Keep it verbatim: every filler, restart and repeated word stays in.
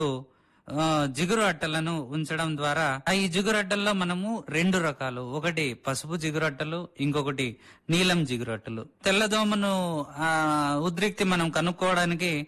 ఆ, జిగురు అట్టలను ఉంచడం ద్వారా ఆ ఈ జిగురు అట్టల్లో మనము రెండు రకాలు, ఒకటి పసుపు జిగురు అట్టలు, ఇంకొకటి నీలం జిగురు అట్టలు. తెల్లదోమను ఆ ఉద్రిక్తి మనం కనుక్కోవడానికి